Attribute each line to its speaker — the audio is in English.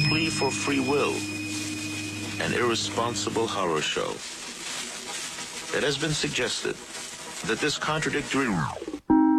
Speaker 1: plea for free will, an irresponsible horror show. It has been suggested that this contradictory